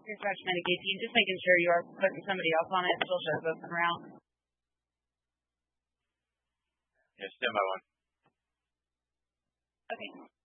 Refresh Medicaid team, just making sure you are putting somebody else on it. Still shows open route. Yeah, stand by one. Okay.